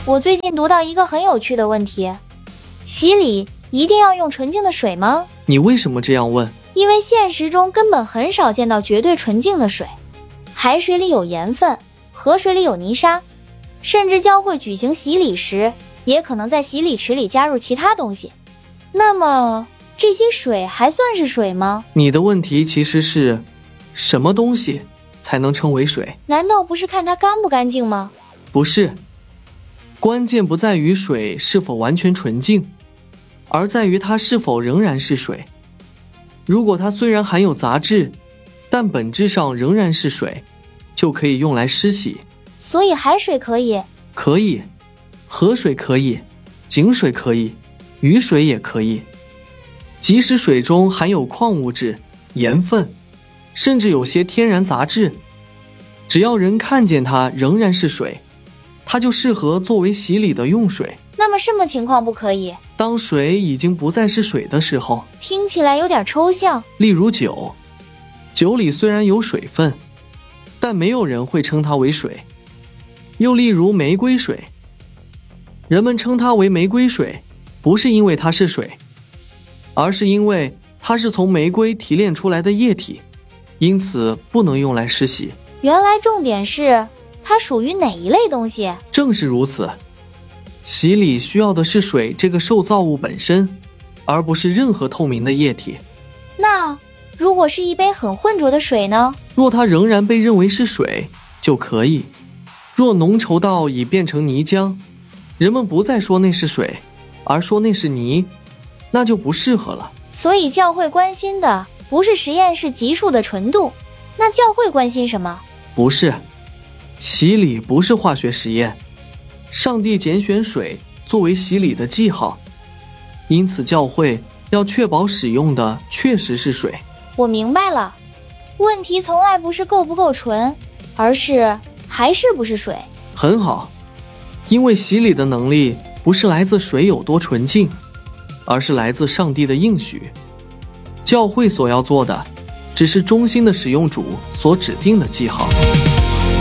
我最近读到一个很有趣的问题，洗礼一定要用纯净的水吗？ 你为什么这样问？ 因为现实中根本很少见到绝对纯净的水，海水里有盐分，河水里有泥沙，甚至教会举行洗礼时，也可能在洗礼池里加入其他东西。那么，这些水还算是水吗？ 你的问题其实是，什么东西才能称为水？ 难道不是看它干不干净吗？ 不是，关键不在于水是否完全纯净，而在于它是否仍然是水。如果它虽然含有杂质，但本质上仍然是水，就可以用来施洗。 所以海水可以？ 可以，河水可以，井水可以，雨水也可以。即使水中含有矿物质、盐分，甚至有些天然杂质，只要人看见它仍然是水，它就适合作为洗礼的用水。 那么什么情况不可以？ 当水已经不再是水的时候。 听起来有点抽象。 例如酒，酒里虽然有水分，但没有人会称它为水。又例如玫瑰水，人们称它为玫瑰水，不是因为它是水，而是因为它是从玫瑰提炼出来的液体，因此不能用来施洗。 原来重点是它属于哪一类东西？ 正是如此，洗礼需要的是水这个受造物本身，而不是任何透明的液体。 那如果是一杯很浑浊的水呢？ 若它仍然被认为是水，就可以。若浓稠到已变成泥浆，人们不再说那是水，而说那是泥，那就不适合了。 所以教会关心的不是实验室级数的纯度，那教会关心什么？ 不是，洗礼不是化学实验，上帝拣选水作为洗礼的记号，因此教会要确保使用的确实是水。 我明白了，问题从来不是够不够纯，而是还是不是水。 很好，因为洗礼的能力不是来自水有多纯净，而是来自上帝的应许。教会所要做的只是忠心地使用主所指定的记号。